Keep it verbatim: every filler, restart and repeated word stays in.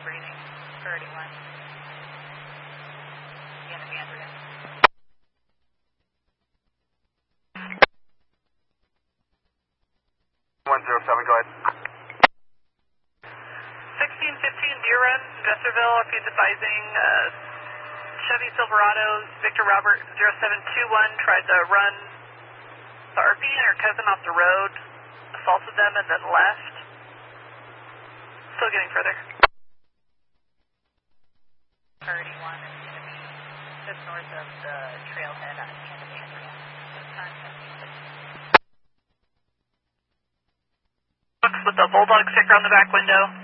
breathing. Priority one. Again, of Andrea. one zero seven, go ahead. sixteen fifteen Deer Run, Jesterville, R P is advising uh, Chevy Silverado, Victor Robert zero seven two one tried to run the R P and her cousin off the road, assaulted them and then left. Still getting further. Priority one is going to be just north of the trailhead at the end of Andrea. So time seventy-six. With the Bulldog sticker on the back window.